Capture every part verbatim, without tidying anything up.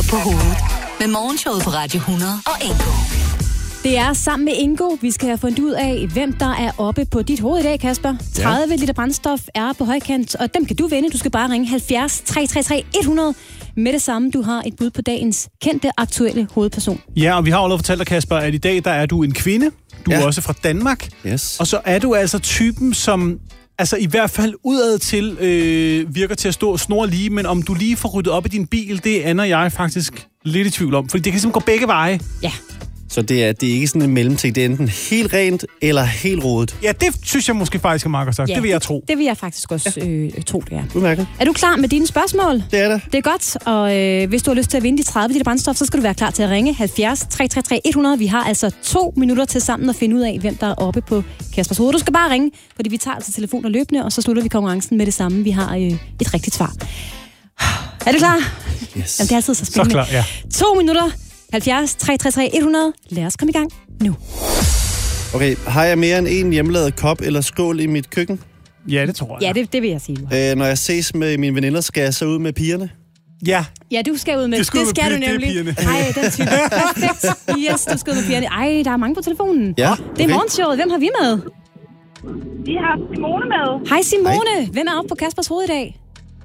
på hovedet. Med Morgenshowet på Radio hundrede og Ingo. Det er sammen med Ingo, vi skal have fundet ud af, hvem der er oppe på dit hoved i dag, Kasper. tredive ja. liter brændstof er på højkant, og dem kan du vinde. Du skal bare ringe halvfjerds tre tre tre hundrede med det samme. Du har et bud på dagens kendte, aktuelle hovedperson. Ja, og vi har allerede fortalt dig, Kasper, at i dag der er du en kvinde. Du ja. er også fra Danmark. Yes. Og så er du altså typen, som altså i hvert fald udad til øh, virker til at stå og snore lige, men om du lige får ryddet op i din bil, det ender jeg faktisk lidt i tvivl om. Fordi det kan simpelthen gå begge veje. Ja. Så det er, det er ikke sådan en mellemting. Det er enten helt rent eller helt rodet. Ja, det synes jeg måske faktisk er meget godt sagt. Ja, det vil jeg tro. Det vil jeg faktisk også øh, tro, det er. Udmærket. Er du klar med dine spørgsmål? Det er det. Det er godt, og øh, hvis du har lyst til at vinde de tredive liter brændstof, så skal du være klar til at ringe halvfjerds tre tre tre hundrede. Vi har altså to minutter til sammen at finde ud af, hvem der er oppe på Kaspers hoved. Du skal bare ringe, fordi vi tager altså telefoner løbende, og så slutter vi konkurrencen med det samme. Vi har øh, et rigtigt svar. Er du klar? Yes. Jamen, det er altid så spændende. Så klar, ja. To minutter. halvfjerds tre tre tre hundrede. Lad os komme i gang nu. Okay, har jeg mere end en hjemmelavet kop eller skål i mit køkken? Ja, det tror jeg. Ja, det, det vil jeg sige. Øh, når jeg ses med mine veninder, skal jeg så ud med pigerne? Ja. Ja, du skal ud med. Det skal, det med skal piger, du nemlig. det er Ej, den type. Perfekt. Yes, du skal ud med pigerne. Ej, der er mange på telefonen. Ja, Det er okay. morgenshowet. Hvem har vi med? Vi har Simone med. Hej Simone. Hej. Hvem er oppe på Kaspers hoved i dag?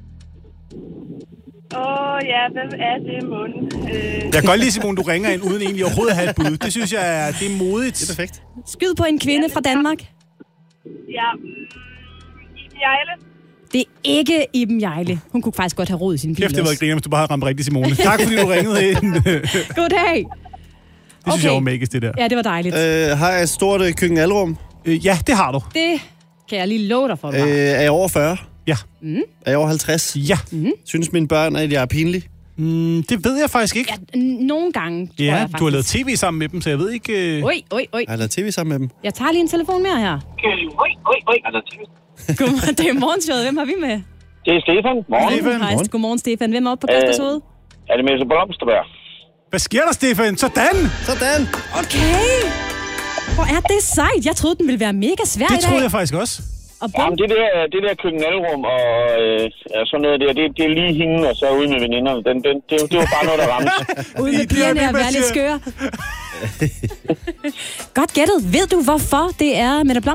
Åh oh, ja, hvem er det, munden? Øh... Jeg kan godt lide, Simone, du ringer ind uden egentlig overhovedet at have et bud. Det synes jeg er, det er modigt. Det er perfekt. Skyd på en kvinde fra Danmark. Ja, Iben Jejle. Det er ikke Iben Jejle. Hun kunne faktisk godt have råd i sin bil. Kæft, det var griner, hvis du bare havde ramt rigtigt, Simone. Tak, fordi du ringede ind. Goddag. Det synes okay. jeg var magisk, det der. Ja, det var dejligt. Øh, har jeg et stort øh, køkkenalrum? Øh, ja, det har du. Det kan jeg lige love dig for. Øh, er jeg over fyrre? Ja. Mm. Er jeg over halvtreds? Ja. Mm. Synes mine børn, at jeg er pinlig? Mm, det ved jeg faktisk ikke. Ja, n- nogle gange, tror Ja, jeg faktisk. du har lavet tv sammen med dem, så jeg ved ikke... Øh... Oj, oj, oj. Har jeg lavet tv sammen med dem? Jeg tager lige en telefon mere her. Oj, oj, oj. Godmorgen, det er morgenshowet. Hvem har vi med? Det er Stefan. Morgen. Stefan. Hej, godmorgen Stefan. Hvem er oppe på Kaspers hoved? Er det Messe Blomsterberg? Hvad sker der, Stefan? Sådan! Sådan! Okay. Hvor er det sejt. Jeg troede, den ville være mega svær Det i dag. troede jeg faktisk også. Og bum. Jamen, det der, det der køkkenalrum og øh, sådan noget der, det, det er lige hende, og så ude med veninderne. Den, den, det, det var bare noget, der ramte. Ude med I bliver pigerne ved og med være at lidt sige- skøre. Godt gættet. Ved du, hvorfor det er Mette Blom